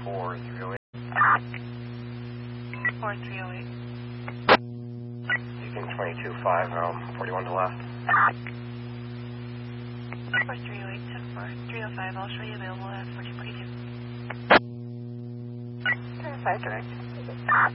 4308. 4308. Beacon 22.5, 41 to left. 4308, 10-4, 305, I'll show you available at 1442. 5 direct.